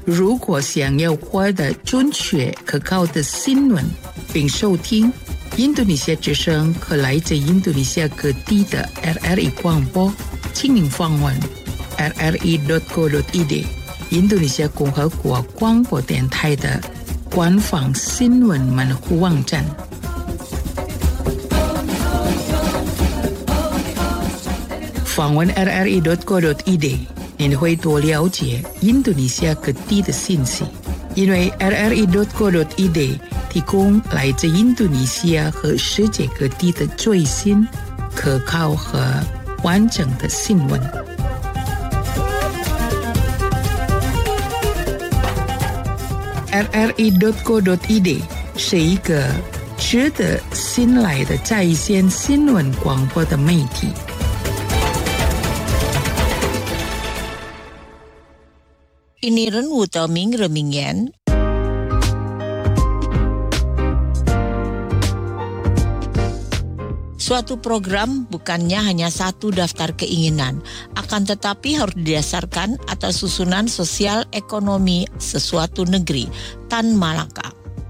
如果想要获得准确可靠的新闻，并收听印度尼西亚之声和来自印度尼西亚各地的 RRI 广播，请您访问 rri.co.id 印度尼西亚共和国广播电台的官方新闻门户网站。访问 rri.co.id， 您会多了解印度尼西亚各地的信息，因为 rri.co.id 提供来自印度尼西亚和世界各地的最新、可靠和完整的新闻。rri.co.id 是一个值得信赖的在线新闻广播的媒体。 Ini Renwu的名人名言。Suatu program bukannya hanya satu daftar keinginan, akan tetapi harus didasarkan atas susunan sosial ekonomi sesuatu negeri. Tan Malaka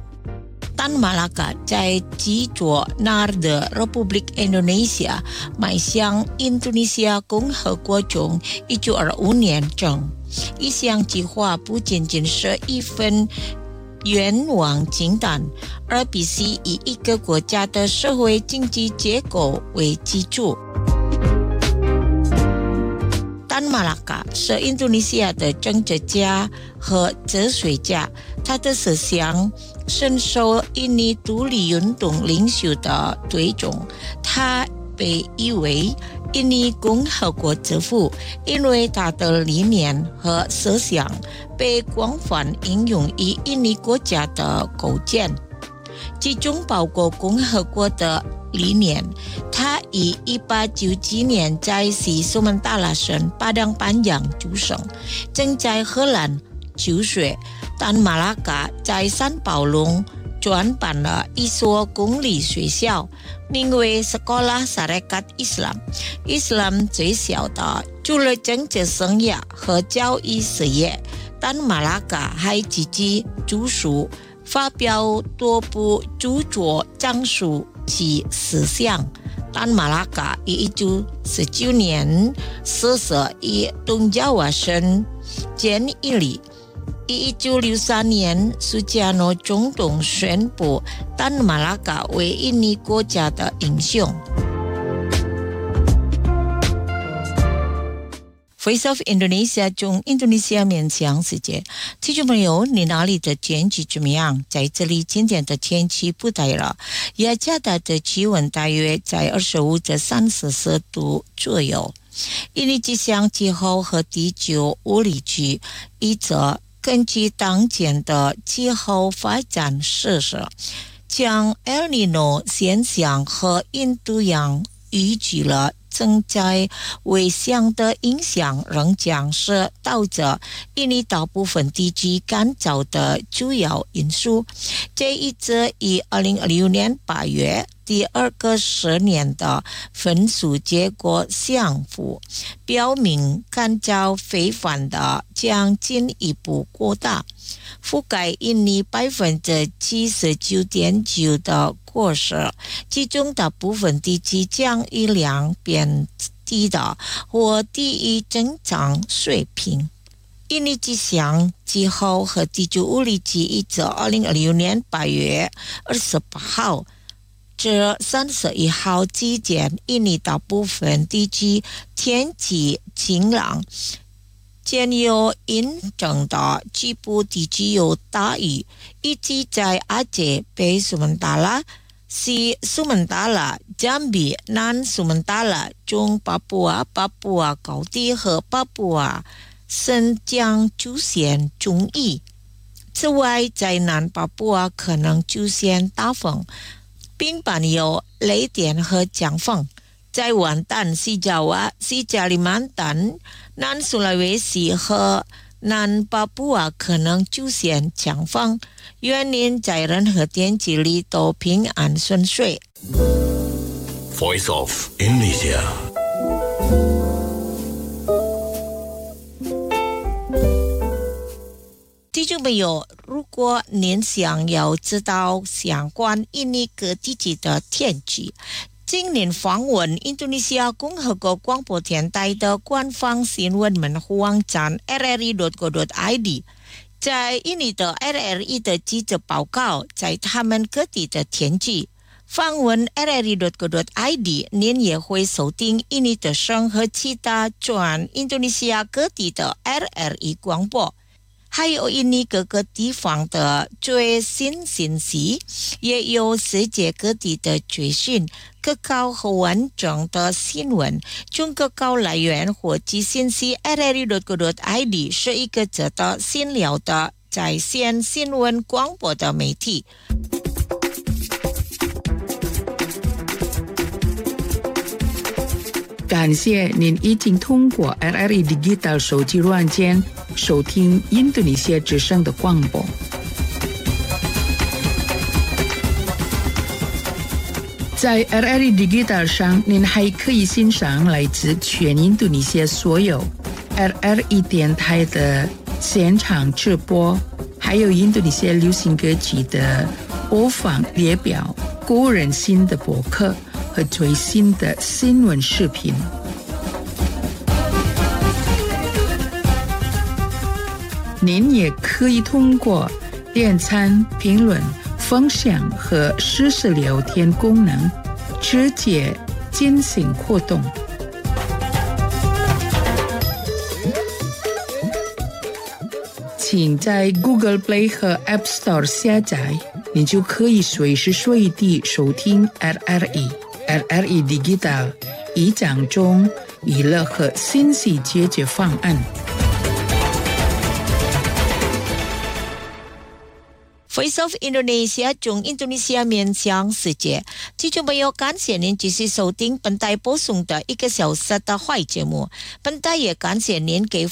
在基佐纳的 Republik Indonesia 迈向印度尼西亚共和国中1925年整。一项计划不仅仅是一份愿望清单，而必须以一个国家的社会经济结构为基础。丹马拉卡是印度尼西亚的政治家和哲学家，他的思想深受印尼独立运动领袖的推崇，他被誉为印尼共和国之父，因为他的理念和思想被广泛应用于印尼国家的构建，其中包括共和国的理念。他于1897年在西苏门答腊省巴当班扬出生，正在荷兰求学。但马拉卡在三宝龙转办了一所公立学校，名为 Sekolah Sarekat Islam 最小的，除了政治生涯和教育事业，但马拉卡还积极著书，发表多部著作讲述其思想。但马拉卡于1919年逝世于东爪哇省监狱里。1963年，苏加诺总统宣布丹马拉卡为印尼国家的英雄。Voice of Indonesia 中印度尼西亚面向世界。听众朋友，你哪里的天气怎么样？在这里今天的天气不太热，雅加达的气温大约在25至34度左右。印尼气象气候和地球物理局一则根据当前的气候发展事实，将 El Nino 现象和印度洋预计了正在危险的影响仍将是导致印尼大部分地区干燥的主要因素。这一则以2016年8月第二个10年的分数结果相符，表明干燥非凡的将进一步扩大，覆盖印尼 79.9% 的果实，其中大部分地区降雨量变低的或低于正常水平。印尼气象气候和地球物理局一则2016年8月28号至31号期间，印尼大部分地区天气晴朗，仅有阴沉的局部地区有大雨，以及在阿杰北苏门答腊、西苏门答腊、jambi、南苏门答腊、中巴布亚、巴布亚高地和巴布亚省将出现中雨。此外，在南巴布亚可能出现大风，并伴有雷电和强风。在完蛋、西爪哇、西加里曼丹、南苏拉威西和南巴布亚可能出现强风，愿您在任何天气里都平安顺遂。 Voice of Indonesia。 听众朋友，如果您想要知道相关印尼各地区的天气，今年访问印度尼西亚共和国广播电台的官方新闻网站 rri.co.id， 在印尼的 RRI 的记者报告在他们各地的天气。访问 rri.co.id， 您也会收听印尼的声和其他转印度尼西亚各地的 RRI 广播，还有印尼各个地方的最新信息，也有世界各地的最新、可靠和完整的新闻。从可靠来源获取信息 rri.co.id 是一个值得信赖的在线新闻广播的媒体。 感谢您已经通过 RRI Digital 手机软件收听印度尼西亚之声的广播。在 RRI Digital 上，您还可以欣赏来自全印度尼西亚所有 RRI 电台的现场直播，还有印度尼西亚流行歌曲的播放列表、个人新的博客和最新的新闻视频。您也可以通过点赞、评论、分享和实时聊天功能直接进行互动。请在 Google Play 和 App Store 下载，你就可以随时随地收听 RRI Digital 以讲中娱乐和信息解决方案。 Voice of Indonesia 从印度尼西亚面向世界，听众朋友，感谢您继续收听本台播送的1个小时的坏节目。本台也感谢您给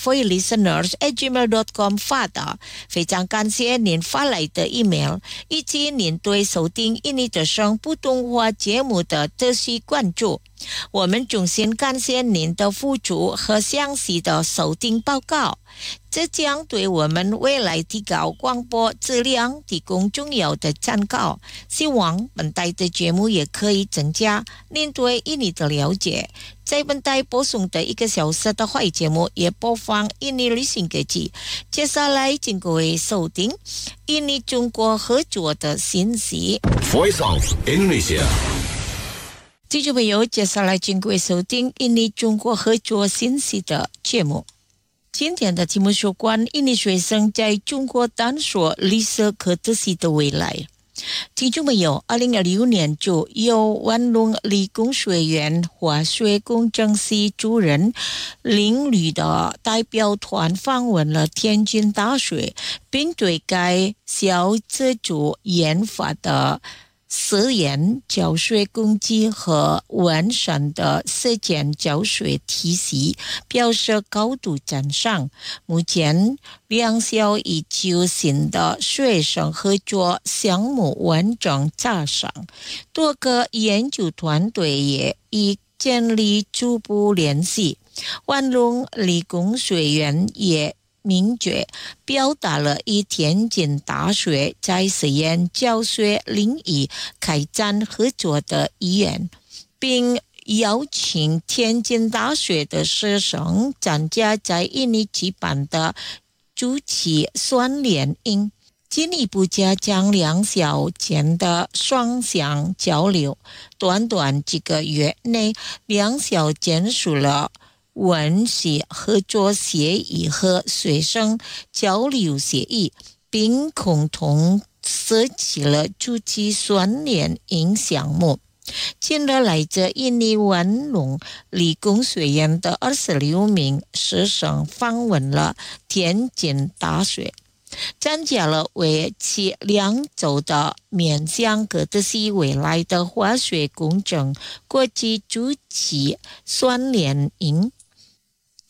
voilisteners@gmail.com 发的，非常感谢您发来的 email， 以及您对收听印尼之声普通话节目的持续关注。我们衷心感谢您的付出和详细的收听报告，这将对我们未来提高广播质量提供重要的参考。希望本台的节目也可以增加您对印尼的了解。在本台播送的1个小时的坏节目也播放印尼旅行歌曲。接下来请各位收听印尼中国合作的信息。 Voice of Indonesia。 听众朋友，接下来请各位收听印尼中国合作信息的节目。今天的题目是关印尼学生在中国探索绿色可持续的未来。听众朋友，2026年就由万隆理工学院化学工程系主任林旅的代表团访问了天津大学，并对该校自主研发的实验教学工具和完善的实践教学体系表示高度赞赏。目前两校已就新的学生合作项目完整架上，多个研究团队也已建立初步联系。万隆理工学院也明确表达了与天津大学在实验教学领域开展合作的意愿，并邀请天津大学的师生参加在印尼举办的主题双联营，进一步加强两校间的双向交流。短短几个月内，两校签署了文系合作协议和学生交流协议，并共同设计了主题双联营项目。近日来自印尼万隆理工学院的26名师生访问了天津大学，参加了为期2周的面向可持续未来的化学工程国际主题双联营。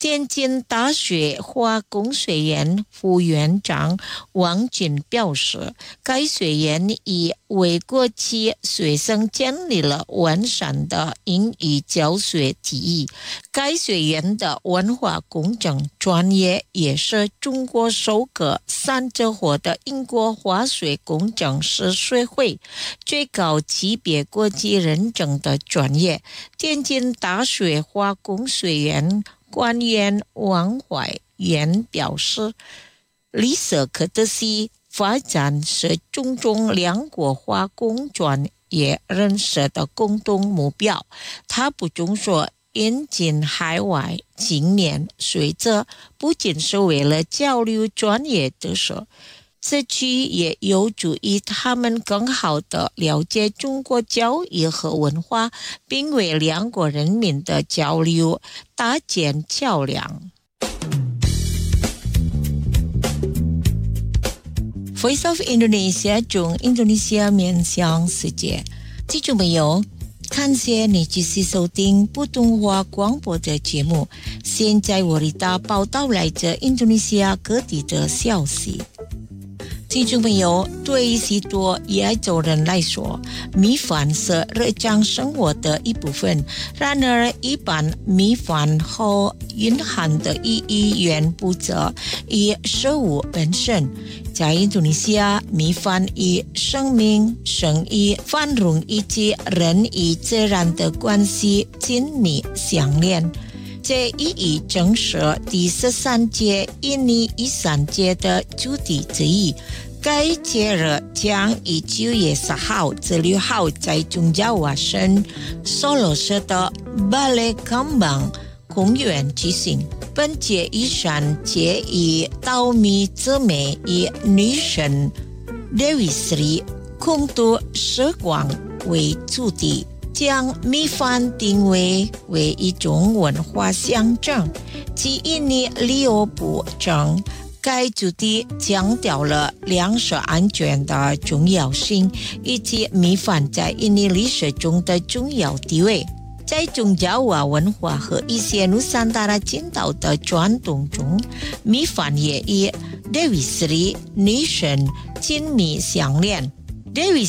天津大学化工学院副院长王军表示，该学院已为国际学生建立了完善的英语教学体系。该学院的文化工程专业也是中国首个3级获得英国化学工程师学会最高级别国际认证的专业。天津大学化工学院官员王怀元表示，绿色可持续发展是中中两国化工专业人士的共同目标。他补充说，引进海外青年学者不仅是为了交流专业知识，这区也有助于他们更好地了解中国教育和文化，并为两国人民的交流搭建桥梁。Voice of Indonesia 中印度尼西亚面向世界，听众朋友，感谢你继续收听普通话广播的节目。现在我为大家报道来自印度尼西亚各地的消息。听众朋友，对于许多亚洲人来说，米饭是日常生活的一部分。然而，一般米饭和蕴含的意义远不止于食物本身。在印度尼西亚，米饭与生命、生意、繁荣以及人与自然的关系紧密相连。这意义正是第13届印尼遗产节的主题之一。该节日将于9月10号至6号在中爪哇省索罗市的巴雷康邦公园举行。本届遗产节以稻米姊妹与女神 Dewi Sri 共度时光为主题，将米饭定位为一种文化象征。及印尼旅游部长该主题强调了粮食安全的重要性，以及米饭在印尼历史中的重要地位。在中爪哇文化和一些努桑达拉群岛的传统中，米饭也与 Dewi Sri 女神紧密相连。Dewi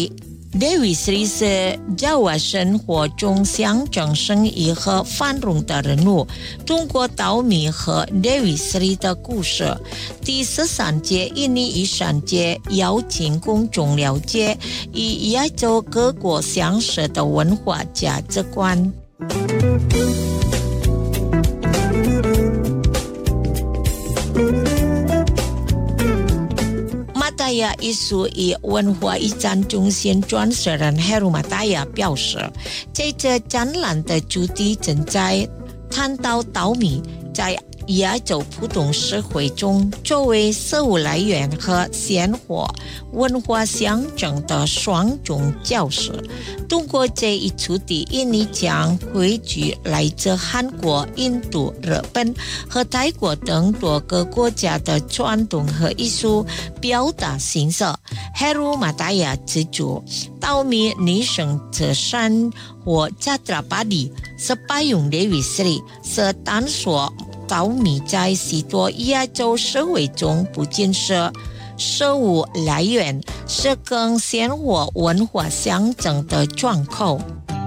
Sri 是爪哇生活中象征生意和繁荣的人物。通过稻米和 Dewi Sri 的故事，第13届印尼遗产节邀请公众了解与亚洲各国相似的文化价值观。Mataya 艺术与文化遗产中心创始人 Heru Mataya 表示，这次展览的主题正在探讨稻米在亚洲普通社会中作为食物来源和鲜活文化象征的双重角色。通过这一主题，印尼将汇聚来自韩国、印度、日本和泰国等多个国家的传统和艺术表达形式。Heru Mataya 指出，稻米女神之山或 Chhatrapati 是拜用 Dewi Sri 是探索稻米在许多亚洲社会中不仅是食物来源，是更鲜活文化象征的窗口。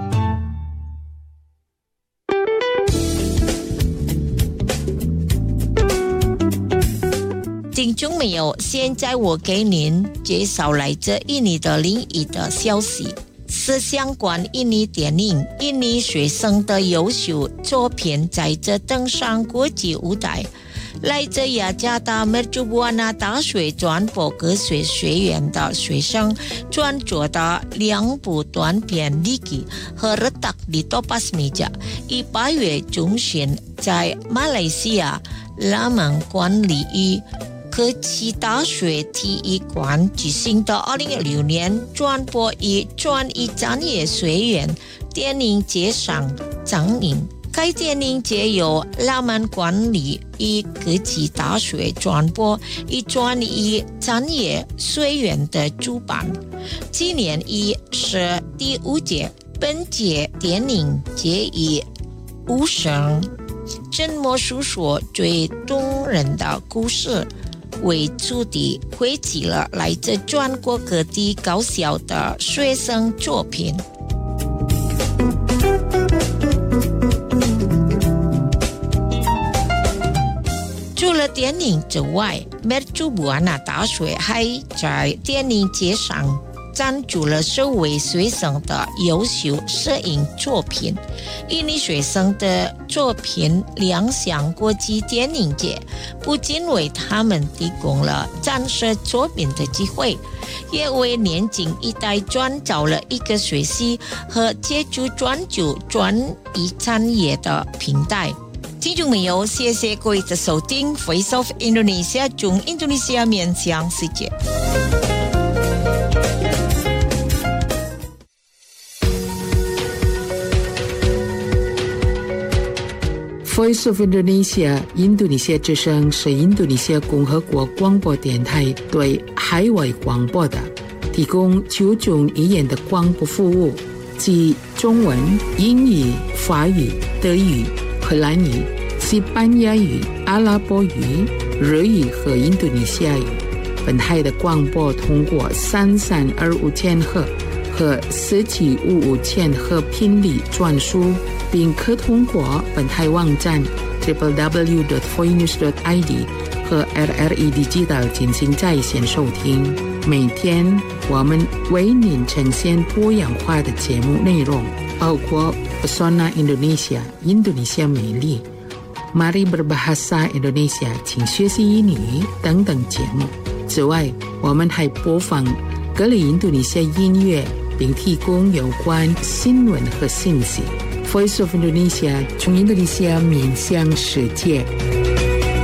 听众朋友，现在我给您介绍来自印尼的另一的消息，是相关印尼电影印尼学生的优秀作品在这登上国际舞台。来自雅加达美朱布瓦纳大学传播科学学院的学生创作的2部短片《Diki》和《Retak di Topas Meja》于8月中旬在马来西亚拉曼关里与科技大学体育馆举行的2016年传播与专业专业学院电影节上展映。该电影节由拉曼关里与科技大学传播与专业专业学院的主办。今年已是第5届，本届电影节以5省沉默诉说最动人的故事为主题，汇集了来自全国各地高校的学生作品。除了电影之外，美祖布安纳大学还在电影节上赞助了首位学生的优秀摄影作品。印尼学生的作品亮相国际电影节，不仅为他们提供了展示作品的机会，也为年轻一代创造了一个学习和接触专注专业产业的平台。听众朋友，谢谢各位的收听 Voice of Indonesia 从印度尼西亚面向世界。 Voice of Indonesia 印度尼西亚之声是印度尼西亚共和国广播电台对海外广播的提供9种语言的广播服务，即中文、英语、法语、德语、荷兰语、西班牙语、阿拉伯语、日语和印度尼西亚语。本台的广播通过3325千赫和4755千赫频率传输，并可通过本台网站 www.voinews.id 和 RRI Digital 进行在线收听。每天我们为您呈现多样化的节目内容，包括 Pesona Indonesia 印度尼西亚美丽、Mari Berbahasa Indonesia 请学习英语等等节目。此外，我们还播放各类印度尼西亚音乐，并提供有关新闻和信息。Voice of Indonesia 从印度尼西亚面向世界。